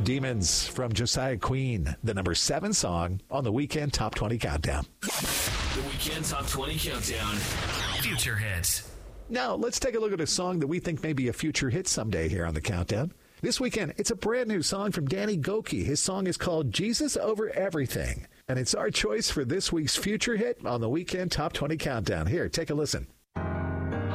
Demons from Josiah Queen, the number 7 song on the Weekend Top 20 Countdown. The Weekend Top 20 Countdown. Future hits. Now, let's take a look at a song that we think may be a future hit someday here on the Countdown. This weekend, it's a brand new song from Danny Gokey. His song is called Jesus Over Everything. And it's our choice for this week's future hit on the Weekend Top 20 Countdown. Here, take a listen.